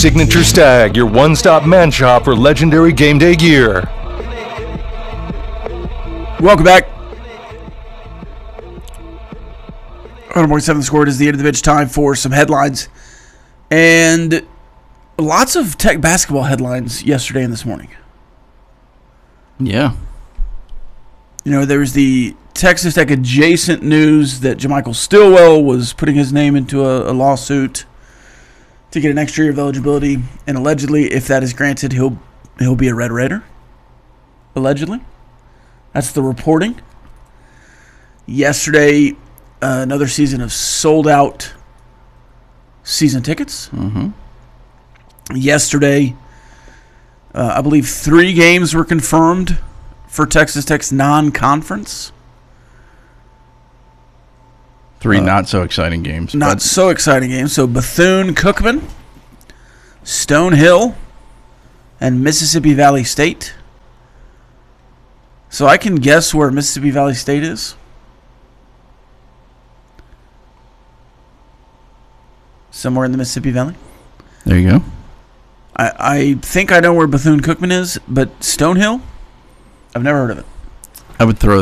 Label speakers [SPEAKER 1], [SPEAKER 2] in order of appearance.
[SPEAKER 1] Signature Stag, your one-stop man shop for legendary game day gear.
[SPEAKER 2] Welcome back. 100.7 The Score. It is the end of the bench. Time for some headlines. And lots of Tech basketball headlines yesterday and this morning.
[SPEAKER 3] Yeah.
[SPEAKER 2] You know, there was the Texas Tech adjacent news that JaMychal Stillwell was putting his name into a lawsuit to get an extra year of eligibility. And allegedly, if that is granted, he'll be a Red Raider. Allegedly. That's the reporting. Yesterday, another season of sold-out season tickets.
[SPEAKER 3] Mm-hmm.
[SPEAKER 2] Yesterday, I believe 3 games were confirmed for Texas Tech's non-conference.
[SPEAKER 3] 3 not-so-exciting games.
[SPEAKER 2] Not so exciting games. So Bethune-Cookman, Stonehill, and Mississippi Valley State. So I can guess where Mississippi Valley State is. Somewhere in the Mississippi Valley.
[SPEAKER 3] There you go.
[SPEAKER 2] I think I know where Bethune-Cookman is, but Stonehill? I've never heard of it.
[SPEAKER 3] I would throw